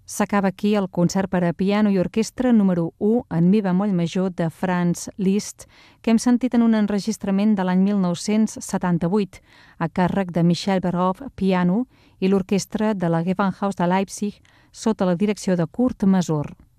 S'acaba aquí el concert per a piano i orquestra número 1 en mi bemoll major de Franz Liszt, que hem sentit en un enregistrament de l'any 1978, a càrrec de Michel Berhoff, piano, i l'orquestra de la Gewandhaus de Leipzig, sota la direcció de Kurt Masur.